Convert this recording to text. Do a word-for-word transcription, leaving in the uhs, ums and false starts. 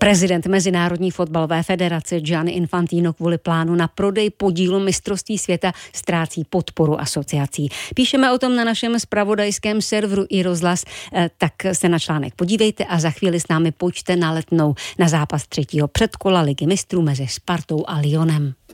Prezident Mezinárodní fotbalové federace Gianni Infantino kvůli plánu na prodej podílu mistrovství světa ztrácí podporu asociací. Píšeme o tom na našem zpravodajském serveru iRozhlas, tak se na článek podívejte a za chvíli s námi pojďte na Letnou na zápas třetího předkola Ligy mistrů mezi Spartou a Lyonem.